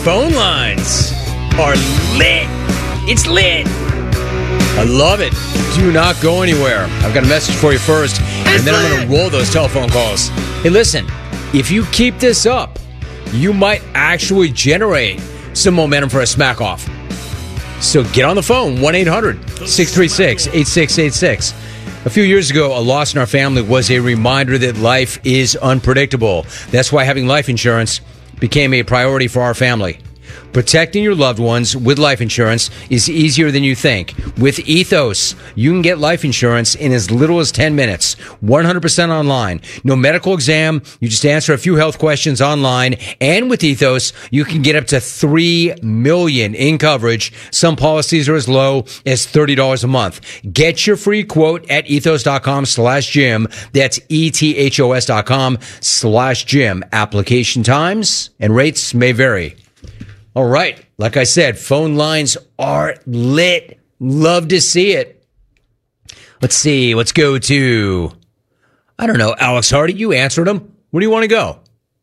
phone lines are lit. It's lit. I love it. Do not go anywhere. I've got a message for you first, and then I'm going to roll those telephone calls. Hey, listen, if you keep this up, you might actually generate some momentum for a smack off. So get on the phone, 1-800-636-8686. A few years ago, a loss in our family was a reminder that life is unpredictable. That's why having life insurance became a priority for our family. Protecting your loved ones with life insurance is easier than you think. With Ethos, you can get life insurance in as little as 10 minutes, 100% online. No medical exam, you just answer a few health questions online. And with Ethos, you can get up to $3 million in coverage. Some policies are as low as $30 a month. Get your free quote at ethos.com/Jim. That's ethos.com/Jim. Application times and rates may vary. All right. Like I said, phone lines are lit. Love to see it. Let's see. Let's go to, I don't know, Alex Hardy. You answered them. Where do you want to go?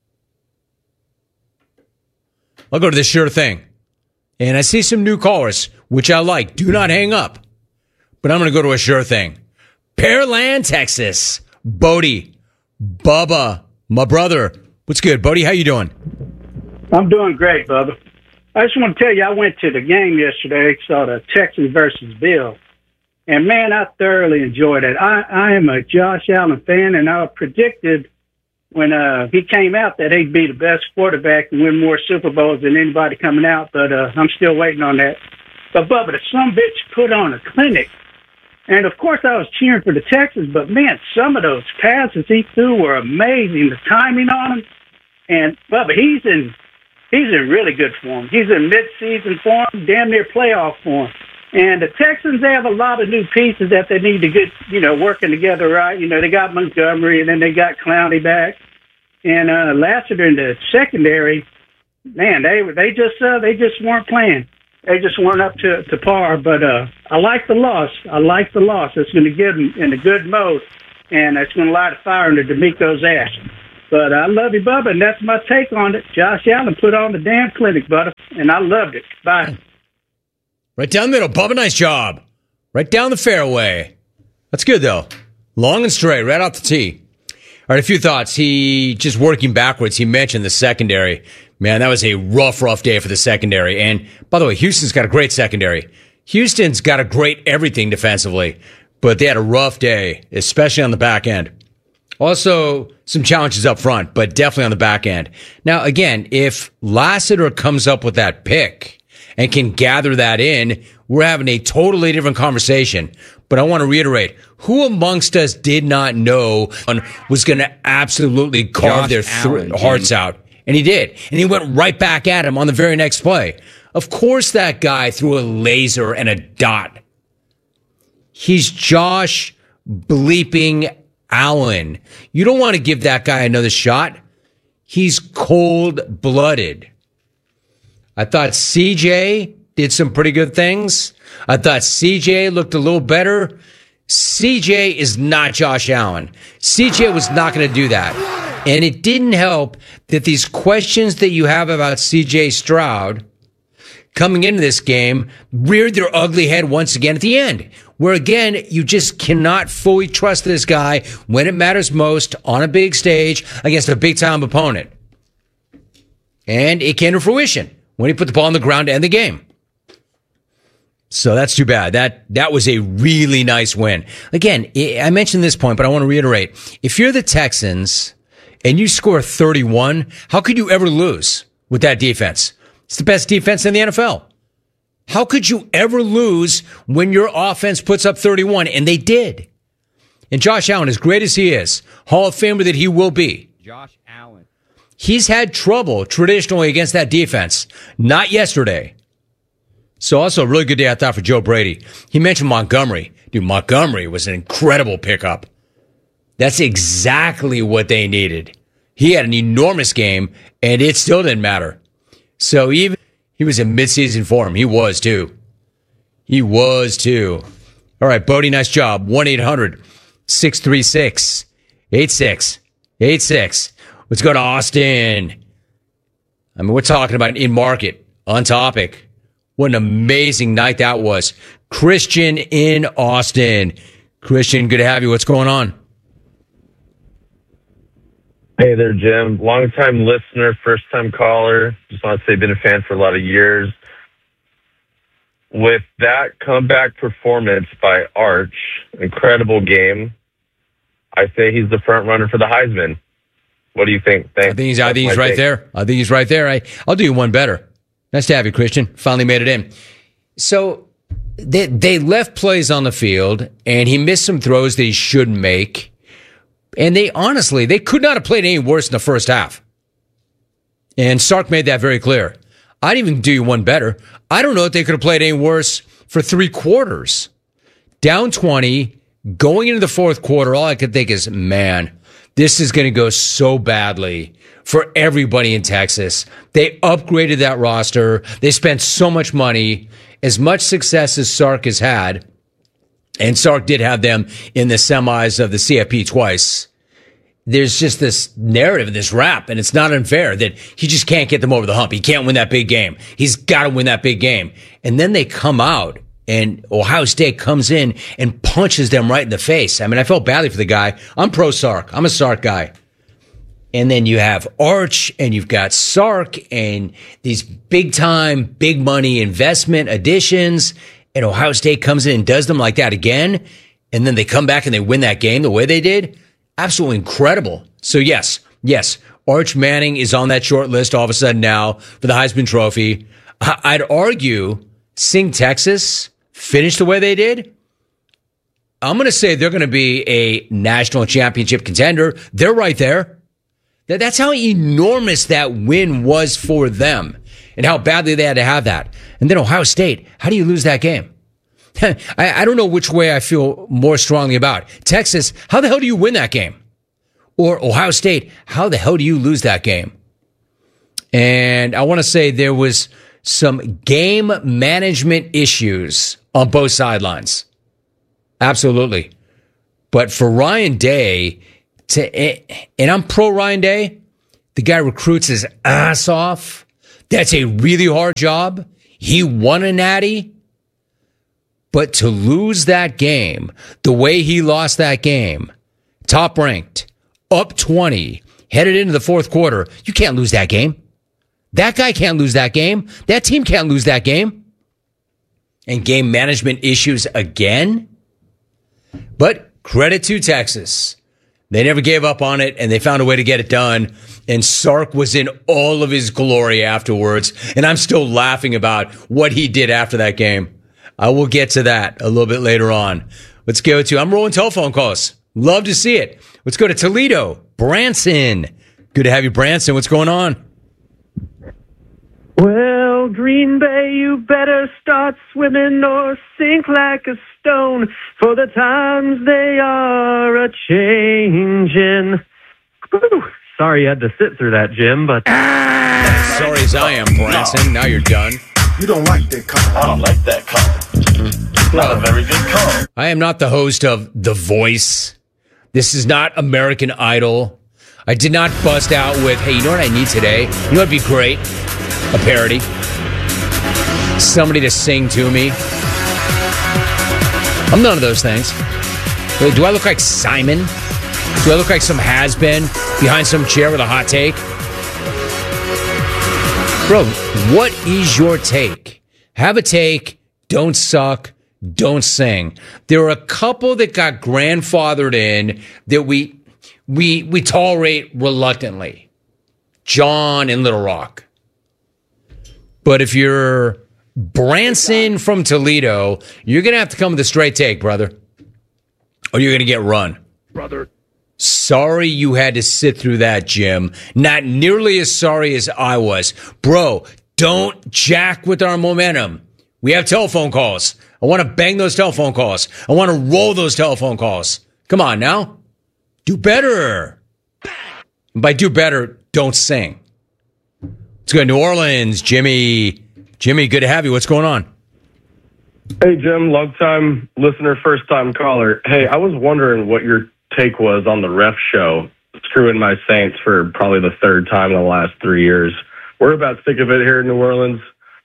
I'll go to the sure thing. And I see some new callers, which I like. Do not hang up. But I'm going to go to a sure thing. Pearland, Texas. Bodie. Bubba. My brother. What's good, Bodie? How you doing? I'm doing great, Bubba. I just want to tell you, I went to the game yesterday, saw the Texans versus Bill, and man, I thoroughly enjoyed it. I am a Josh Allen fan, and I predicted when he came out that he'd be the best quarterback and win more Super Bowls than anybody coming out, but I'm still waiting on that. But Bubba, the sumbitch put on a clinic, and of course I was cheering for the Texans, but man, some of those passes he threw were amazing, the timing on them, and Bubba, he's in really good form. He's in mid-season form, damn near playoff form. And the Texans, they have a lot of new pieces that they need to get, working together right. They got Montgomery, and then they got Clowney back. And Lassiter in the secondary, man, they just weren't playing. They just weren't up to par. But I like the loss. It's going to get them in a good mode, and it's going to light a fire under D'Amico's ass. But I love you, Bubba, and that's my take on it. Josh Allen put on the damn clinic, Bubba, and I loved it. Bye. Right down the middle. Bubba, nice job. Right down the fairway. That's good, though. Long and straight, right off the tee. All right, a few thoughts. Just working backwards, he mentioned the secondary. Man, that was a rough day for the secondary. And, by the way, Houston's got a great secondary. Houston's got a great everything defensively. But they had a rough day, especially on the back end. Also, some challenges up front, but definitely on the back end. Now, again, if Lassiter comes up with that pick and can gather that in, we're having a totally different conversation. But I want to reiterate, who amongst us did not know was going to absolutely carve their hearts out? And he did. And he went right back at him on the very next play. Of course that guy threw a laser and a dot. He's Josh bleeping Allen. You don't want to give that guy another shot. He's cold-blooded. I thought CJ did some pretty good things. I thought CJ looked a little better. CJ is not Josh Allen. CJ was not going to do that. And it didn't help that these questions that you have about CJ Stroud coming into this game reared their ugly head once again at the end, where again, you just cannot fully trust this guy when it matters most on a big stage against a big time opponent. And it came to fruition when he put the ball on the ground to end the game. So that's too bad. That was a really nice win. Again, I mentioned this point, but I want to reiterate. If you're the Texans and you score 31, how could you ever lose with that defense? It's the best defense in the NFL. How could you ever lose when your offense puts up 31? And they did. And Josh Allen, as great as he is, Hall of Famer that he will be, Josh Allen, he's had trouble traditionally against that defense. Not yesterday. So also a really good day, I thought, for Joe Brady. He mentioned Montgomery. Dude, Montgomery was an incredible pickup. That's exactly what they needed. He had an enormous game, and it still didn't matter. So even he was in midseason form. He was too. All right, Bodie, nice job. 1-800-636-8686. Let's go to Austin. I mean, we're talking about in market, on topic. What an amazing night that was. Christian in Austin. Christian, good to have you. What's going on? Hey there, Jim. Long-time listener, first-time caller. Just want to say been a fan for a lot of years. With that comeback performance by Arch, incredible game, I say he's the front runner for the Heisman. What do you think? Thanks. I think he's right there. I think he's right there. I'll do you one better. Nice to have you, Christian. Finally made it in. So they left plays on the field, and he missed some throws that he shouldn't make. And they could not have played any worse in the first half. And Sark made that very clear. I'd even do you one better. I don't know if they could have played any worse for 3 quarters. Down 20, going into the fourth quarter, all I could think is, man, this is going to go so badly for everybody in Texas. They upgraded that roster. They spent so much money. As much success as Sark has had, and Sark did have them in the semis of the CFP twice, there's just this narrative, this rap, and it's not unfair that he just can't get them over the hump. He can't win that big game. He's got to win that big game. And then they come out, and Ohio State comes in and punches them right in the face. I mean, I felt badly for the guy. I'm pro Sark. I'm a Sark guy. And then you have Arch, and you've got Sark, and these big-time, big-money investment additions, and Ohio State comes in and does them like that again, and then they come back and they win that game the way they did. Absolutely incredible. So, yes, Arch Manning is on that short list all of a sudden now for the Heisman Trophy. I'd argue seeing Texas finish the way they did, I'm going to say they're going to be a national championship contender. They're right there. That's how enormous that win was for them and how badly they had to have that. And then Ohio State, how do you lose that game? I don't know which way I feel more strongly about. Texas, how the hell do you win that game? Or Ohio State, how the hell do you lose that game? And I want to say there was some game management issues on both sidelines. Absolutely. But for Ryan Day, and I'm pro Ryan Day. The guy recruits his ass off. That's a really hard job. He won a natty. But to lose that game, the way he lost that game, top ranked, up 20, headed into the fourth quarter, you can't lose that game. That guy can't lose that game. That team can't lose that game. And game management issues again. But credit to Texas. They never gave up on it, and they found a way to get it done. And Sark was in all of his glory afterwards. And I'm still laughing about what he did after that game. I will get to that a little bit later on. Let's go to, I'm rolling telephone calls. Love to see it. Let's go to Toledo. Branson. Good to have you, Branson. What's going on? Well, Green Bay, you better start swimming or sink like a stone, for the times they are a-changin'. Sorry you had to sit through that, Jim, but... Sorry as I am, Branson. Now you're done. You don't like that call. I don't like that call. Not a very good call. I am not the host of The Voice. This is not American Idol. I did not bust out with, hey, you know what I need today? You know what'd be great? A parody. Somebody to sing to me. I'm none of those things. Do I look like Simon? Do I look like some has-been behind some chair with a hot take? Bro, what is your take? Have a take. Don't suck. Don't sing. There are a couple that got grandfathered in that we tolerate reluctantly. John and Little Rock. But if you're Branson from Toledo, you're going to have to come with a straight take, brother. Or you're going to get run. Brother. Sorry you had to sit through that, Jim. Not nearly as sorry as I was. Bro, don't jack with our momentum. We have telephone calls. I want to bang those telephone calls. I want to roll those telephone calls. Come on now. Do better. And by do better, don't sing. Let's go to New Orleans. Jimmy, good to have you. What's going on? Hey, Jim, long-time listener, first-time caller. Hey, I was wondering what your take was on the ref show, screwing my Saints for probably the third time in the last 3 years. We're about sick of it here in New Orleans.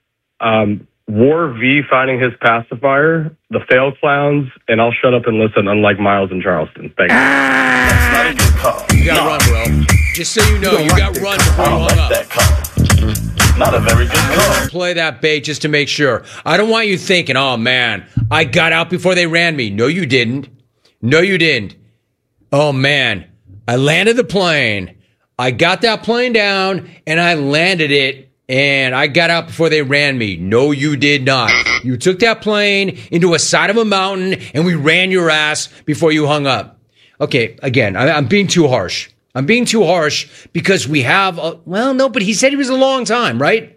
War V finding his pacifier, the fail clowns, and I'll shut up and listen, unlike Miles in Charleston. Thank you. That's not a good call. You got run, bro. Just so you know, you got run before I you don't hung like up. that call. Not a very good call. Play that bait just to make sure. I don't want you thinking, oh man, I got out before they ran me. No, you didn't. No, you didn't. Oh man, I landed the plane. I got that plane down and I landed it and I got out before they ran me. No, you did not. You took that plane into a side of a mountain and we ran your ass before you hung up. Okay, again, I'm being too harsh. I'm being too harsh because we have, no, but he said he was a long time, right?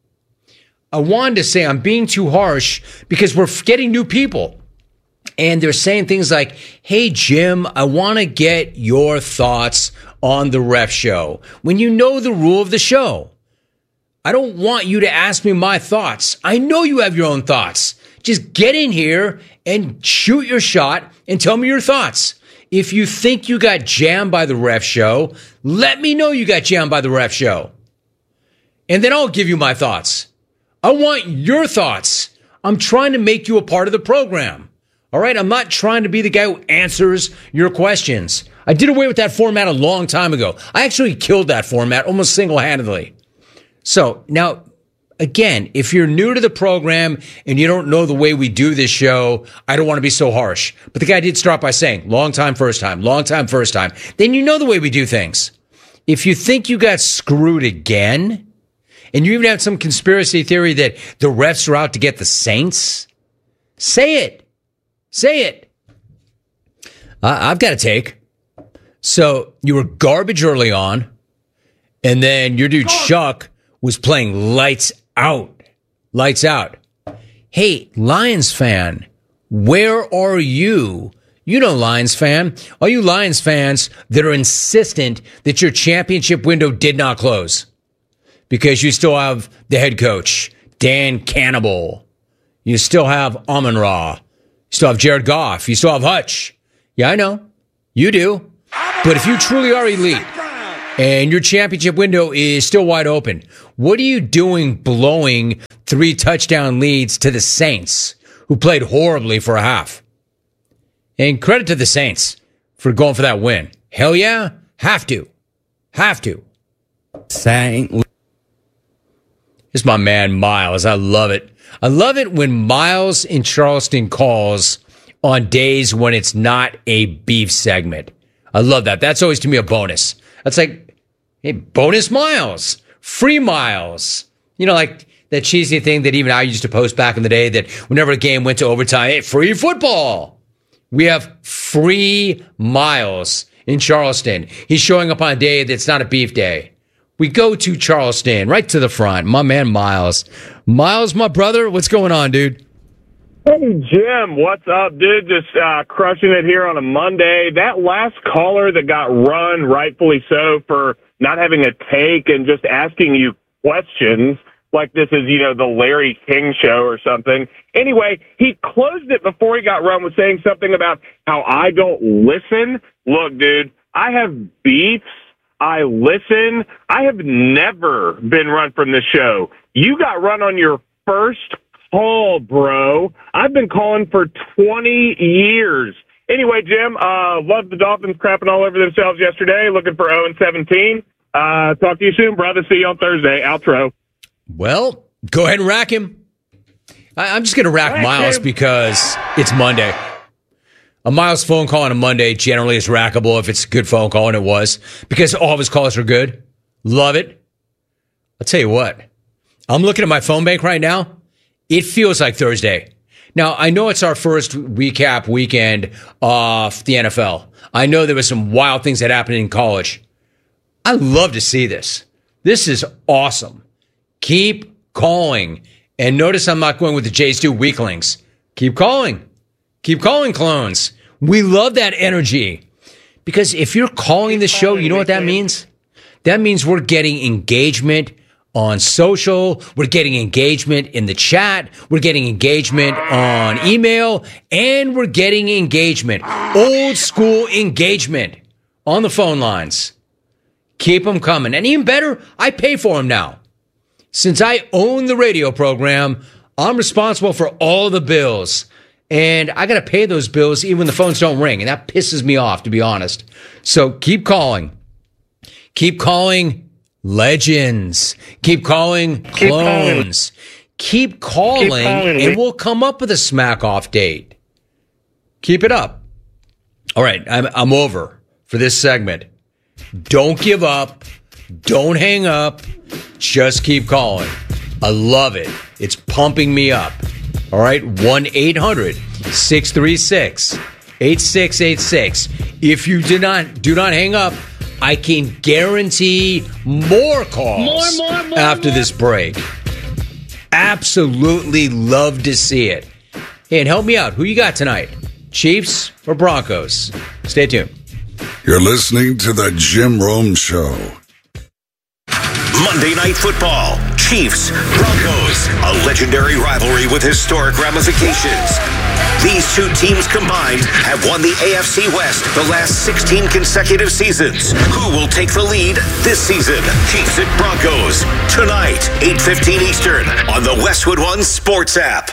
I wanted to say I'm being too harsh because we're getting new people. And they're saying things like, hey, Jim, I want to get your thoughts on the ref show. When you know the rule of the show, I don't want you to ask me my thoughts. I know you have your own thoughts. Just get in here and shoot your shot and tell me your thoughts. If you think you got jammed by the ref show, let me know you got jammed by the ref show. And then I'll give you my thoughts. I want your thoughts. I'm trying to make you a part of the program. All right? I'm not trying to be the guy who answers your questions. I did away with that format a long time ago. I actually killed that format almost single-handedly. So now, again, if you're new to the program and you don't know the way we do this show, I don't want to be so harsh. But the guy did start by saying, long time, first time, long time, first time. Then you know the way we do things. If you think you got screwed again, and you even have some conspiracy theory that the refs are out to get the Saints, say it. Say it. I've got a take. So you were garbage early on, and then your dude Chuck was playing lights out. Lights out. Hey, Lions fan, where are you? You know, Lions fan, all you Lions fans that are insistent that your championship window did not close because you still have the head coach, Dan Cannibal. You still have Amon-Ra. You still have Jared Goff. You still have Hutch. Yeah, I know. You do. But if you truly are elite and your championship window is still wide open, what are you doing blowing 3 touchdown leads to the Saints, who played horribly for a half? And credit to the Saints for going for that win. Hell yeah. Have to. Have to. Saint. It's my man, Miles. I love it. I love it when Miles in Charleston calls on days when it's not a beef segment. I love that. That's always to me a bonus. That's like, hey, bonus Miles, free Miles. You know, like that cheesy thing that even I used to post back in the day that whenever a game went to overtime, hey, free football. We have free Miles in Charleston. He's showing up on a day that's not a beef day. We go to Charleston, right to the front. My man, Miles. Miles, my brother, what's going on, dude? Hey, Jim, what's up, dude? Just crushing it here on a Monday. That last caller that got run, rightfully so, for not having a take and just asking you questions like this is, the Larry King show or something. Anyway, he closed it before he got run with saying something about how I don't listen. Look, dude, I have beefs. I listen. I have never been run from this show. You got run on your first call, bro. I've been calling for 20 years. Anyway, Jim, loved the Dolphins crapping all over themselves yesterday, looking for 0-17. Talk to you soon, brother. See you on Thursday. Outro. Well, go ahead and rack him. I'm just going to rack Miles because it's Monday. A Miles phone call on a Monday generally is rackable if it's a good phone call, and it was, because all of his calls are good. Love it. I'll tell you what. I'm looking at my phone bank right now. It feels like Thursday. Now, I know it's our first recap weekend of the NFL. I know there was some wild things that happened in college. I love to see this. This is awesome. Keep calling. And notice I'm not going with the Jays do weaklings. Keep calling. Keep calling, clones. We love that energy. Because if you're calling the show, you know what that means? That means we're getting engagement on social. We're getting engagement in the chat. We're getting engagement on email. And we're getting engagement, old school engagement on the phone lines. Keep them coming. And even better, I pay for them now. Since I own the radio program, I'm responsible for all the bills. And I got to pay those bills even when the phones don't ring. And that pisses me off, to be honest. So keep calling. Keep calling legends. Keep calling clones. Keep calling, and we'll come up with a smack off date. Keep it up. All right, I'm over for this segment. Don't give up. Don't hang up. Just keep calling. I love it. It's pumping me up. All right, 1-800-636-8686. If you do not hang up, I can guarantee more calls after this break. Absolutely love to see it. Hey, and help me out. Who you got tonight? Chiefs or Broncos? Stay tuned. You're listening to the Jim Rome Show. Monday Night Football, Chiefs, Broncos, a legendary rivalry with historic ramifications. These two teams combined have won the AFC West the last 16 consecutive seasons. Who will take the lead this season? Chiefs at Broncos, tonight, 8:15 Eastern, on the Westwood One Sports app.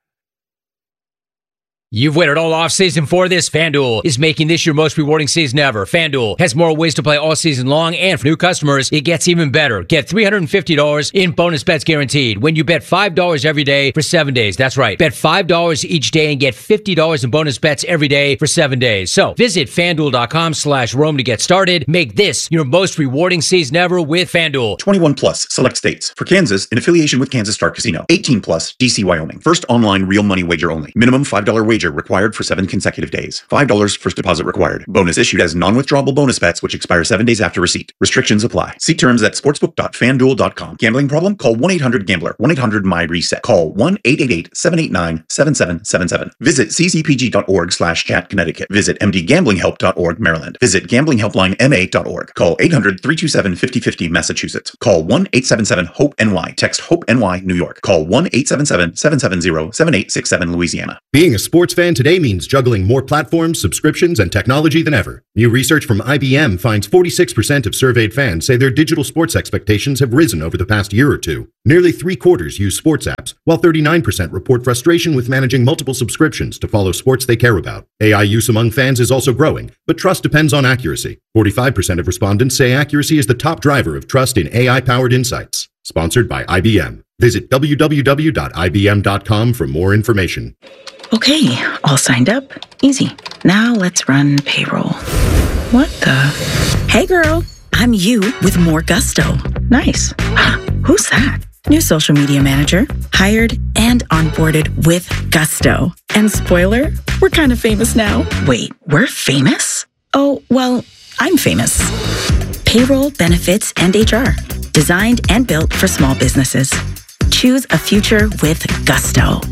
You've waited all offseason for this. FanDuel is making this your most rewarding season ever. FanDuel has more ways to play all season long, and for new customers, it gets even better. Get $350 in bonus bets guaranteed when you bet $5 every day for 7 days. That's right. Bet $5 each day and get $50 in bonus bets every day for 7 days. So visit FanDuel.com/Rome to get started. Make this your most rewarding season ever with FanDuel. 21 plus, select states. For Kansas, in affiliation with Kansas Star Casino. 18 plus, DC, Wyoming. First online real money wager only. Minimum $5 wager required for 7 consecutive days. $5 first deposit required. Bonus issued as non-withdrawable bonus bets which expire 7 days after receipt. Restrictions apply. See terms at sportsbook.fanduel.com. Gambling problem? Call 1-800-GAMBLER. 1-800-MY-RESET. Call 1-888-789-7777. Visit ccpg.org/chat Connecticut. Visit mdgamblinghelp.org Maryland. Visit gamblinghelplinema.org. Call 800-327-5050 Massachusetts. Call 1-877-HOPE-NY. Text HOPE-NY New York. Call 1-877-770-7867 Louisiana. Being a sports fan today means juggling more platforms, subscriptions, and technology than ever. New research from IBM finds 46% of surveyed fans say their digital sports expectations have risen over the past year or two. Nearly 3/4 use sports apps, while 39% report frustration with managing multiple subscriptions to follow sports they care about. AI use among fans is also growing, but trust depends on accuracy. 45% of respondents say accuracy is the top driver of trust in AI-powered insights. Sponsored by IBM. Visit www.ibm.com for more information. Okay, all signed up. Easy. Now let's run payroll. What the? Hey girl, I'm you with more gusto. Nice. Who's that? New social media manager. Hired and onboarded with gusto. And spoiler, we're kind of famous now. Wait, we're famous? Oh, well, I'm famous. Payroll, benefits, and HR. Designed and built for small businesses. Choose a future with gusto.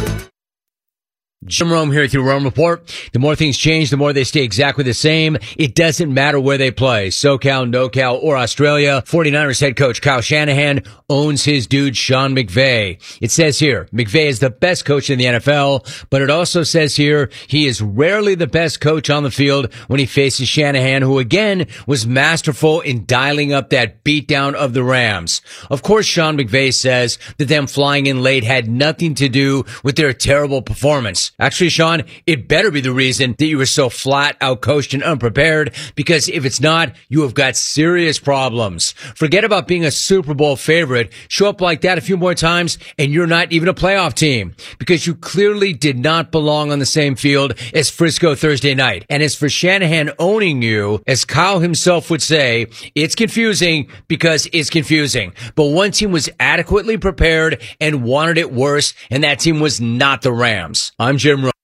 Jim Rome here with your Rome Report. The more things change, the more they stay exactly the same. It doesn't matter where they play, SoCal, NoCal, or Australia. 49ers head coach Kyle Shanahan owns his dude Sean McVay. It says here, McVay is the best coach in the NFL, but it also says here he is rarely the best coach on the field when he faces Shanahan, who again was masterful in dialing up that beatdown of the Rams. Of course, Sean McVay says that them flying in late had nothing to do with their terrible performance. Actually, Sean, it better be the reason that you were so flat, outcoached, and unprepared, because if it's not, you have got serious problems. Forget about being a Super Bowl favorite. Show up like that a few more times, and you're not even a playoff team, because you clearly did not belong on the same field as Frisco Thursday night. And as for Shanahan owning you, as Kyle himself would say, it's confusing because it's confusing. But one team was adequately prepared and wanted it worse, and that team was not the Rams. I'm Jim Rome.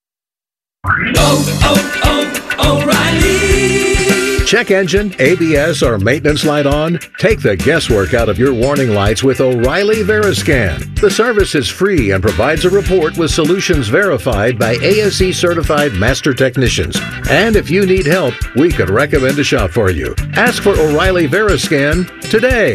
O'Reilly. Check engine, ABS, or maintenance light on? Take the guesswork out of your warning lights with O'Reilly Veriscan. The service is free and provides a report with solutions verified by ASE certified master technicians. And if you need help, we could recommend a shop for you. Ask for O'Reilly Veriscan today.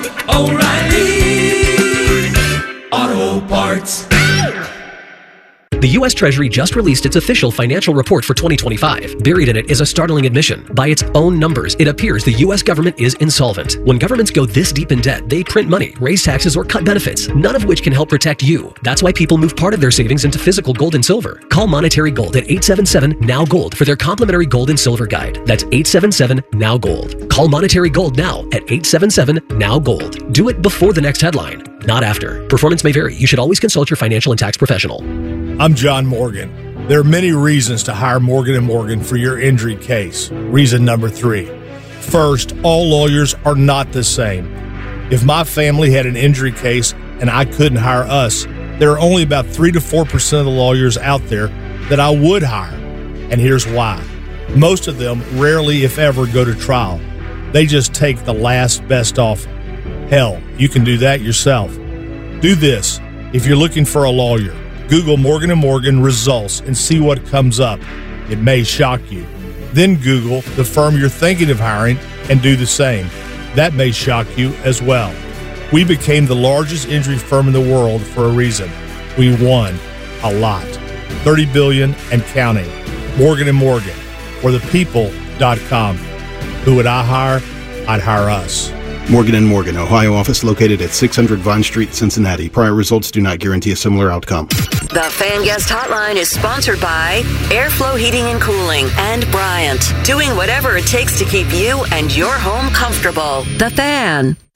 O'Reilly Auto Parts. The U.S. Treasury just released its official financial report for 2025. Buried in it is a startling admission. By its own numbers, it appears the U.S. government is insolvent. When governments go this deep in debt, they print money, raise taxes, or cut benefits, none of which can help protect you. That's why people move part of their savings into physical gold and silver. Call Monetary Gold at 877-NOW-GOLD for their complimentary gold and silver guide. That's 877-NOW-GOLD. Call Monetary Gold now at 877-NOW-GOLD. Do it before the next headline, not after. Performance may vary. You should always consult your financial and tax professional. I'm John Morgan. There are many reasons to hire Morgan & Morgan for your injury case. Reason number 3. First, all lawyers are not the same. If my family had an injury case and I couldn't hire us, there are only about 3 to 4% of the lawyers out there that I would hire. And here's why. Most of them rarely, if ever, go to trial. They just take the last best offer. Hell, you can do that yourself. Do this. If you're looking for a lawyer, Google Morgan & Morgan results and see what comes up. It may shock you. Then Google the firm you're thinking of hiring and do the same. That may shock you as well. We became the largest injury firm in the world for a reason. We won a lot. $30 billion and counting. Morgan & Morgan, or thepeople.com. Who would I hire? I'd hire us. Morgan & Morgan, Ohio office located at 600 Vine Street, Cincinnati. Prior results do not guarantee a similar outcome. The Fan Guest Hotline is sponsored by Airflow Heating and Cooling and Bryant, doing whatever it takes to keep you and your home comfortable. The Fan.